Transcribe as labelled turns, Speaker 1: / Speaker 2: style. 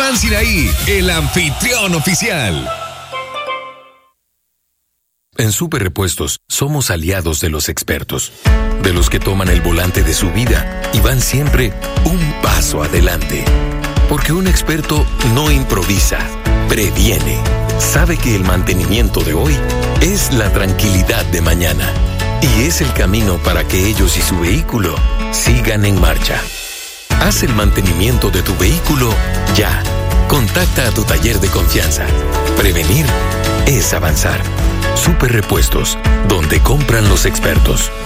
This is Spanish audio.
Speaker 1: Iván Sinaí, el anfitrión oficial.
Speaker 2: En Super Repuestos somos aliados de los expertos, de los que toman el volante de su vida y van siempre un paso adelante. Porque un experto no improvisa, previene. Sabe que el mantenimiento de hoy es la tranquilidad de mañana. Y es el camino para que ellos y su vehículo sigan en marcha. Haz el mantenimiento de tu vehículo ya. Contacta a tu taller de confianza. Prevenir es avanzar. Super Repuestos, donde compran los expertos.